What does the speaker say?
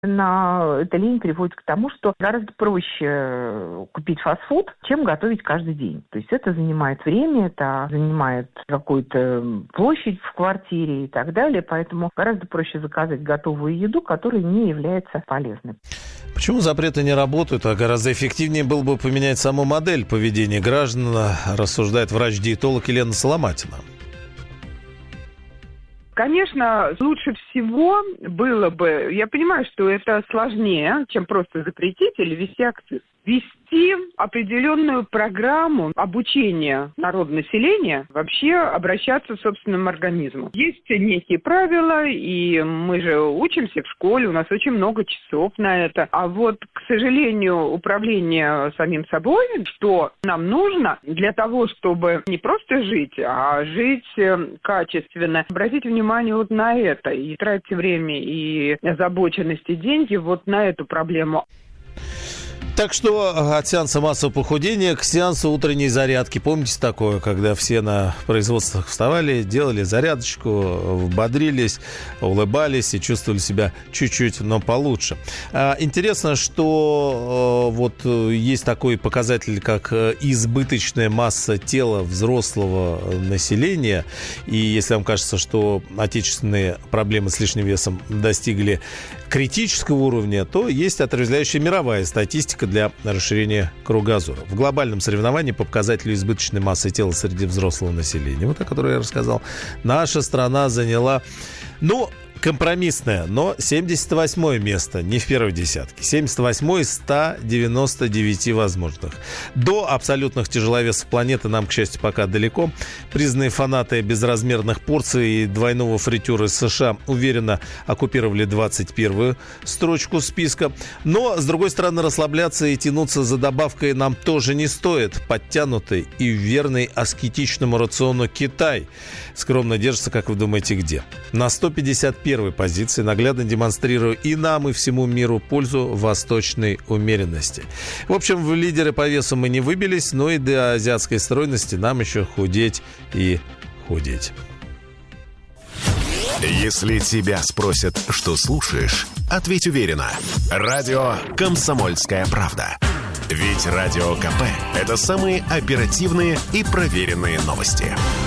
Эта лень приводит к тому, что гораздо проще купить фастфуд, чем готовить каждый день. То есть это занимает время, это занимает какую-то площадь в квартире и так далее. Поэтому гораздо проще заказать готовую еду, которая не является полезной. Почему запреты не работают, а гораздо эффективнее было бы поменять саму модель поведения граждан, рассуждает врач-диетолог Елена Соломатина. Конечно, лучше всего было бы, я понимаю, что это сложнее, чем просто запретить или вести акциз. Вести определенную программу обучения народонаселения вообще обращаться к собственному организму. Есть некие правила, и мы же учимся в школе, у нас очень много часов на это. А вот, к сожалению, управление самим собой, что нам нужно для того, чтобы не просто жить, а жить качественно. Обратите внимание вот на это и тратьте время и озабоченность и деньги вот на эту проблему. Так что от сеанса массового похудения к сеансу утренней зарядки. Помните такое, когда все на производствах вставали, делали зарядочку, бодрились, улыбались и чувствовали себя чуть-чуть, но получше. Интересно, что вот есть такой показатель, как избыточная масса тела взрослого населения. И если вам кажется, что отечественные проблемы с лишним весом достигли критического уровня, то есть отрезвляющая мировая статистика для расширения кругозора. В глобальном соревновании по показателю избыточной массы тела среди взрослого населения, вот о которой я рассказал, наша страна заняла, компромиссное, но 78-е место, не в первой десятке. 78-е из 199 возможных. До абсолютных тяжеловесов планеты нам, к счастью, пока далеко. Признанные фанаты безразмерных порций и двойного фритюра из США уверенно оккупировали 21-ю строчку списка. Но, с другой стороны, расслабляться и тянуться за добавкой нам тоже не стоит. Подтянутый и верный аскетичному рациону Китай скромно держится, как вы думаете, где? На 151-й позиции, наглядно демонстрируя и нам, и всему миру пользу восточной умеренности. В общем, в лидеры по весу мы не выбились, но и до азиатской стройности нам еще худеть и худеть. Если тебя спросят, что слушаешь, ответь уверенно. Радио «Комсомольская правда». Ведь Радио КП – это самые оперативные и проверенные новости.